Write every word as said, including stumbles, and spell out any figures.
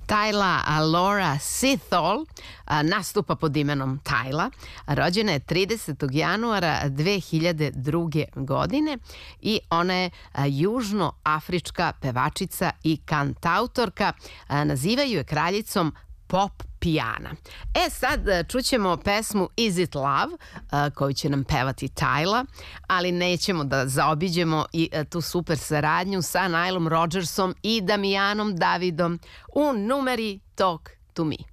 Tyla Laura Sithole nastupa pod imenom Tyla. Rođena je tridesetog januara dve hiljade druge. godine i ona je južnoafrička pevačica i kantautorka. Nazivaju je kraljicom pop pijana. E sad čućemo pesmu Is It Love koju će nam pevati Tyla, ali nećemo da zaobiđemo i tu super saradnju sa Nilom Rodgersom i Damianom Davidom u numeri Talk to Me.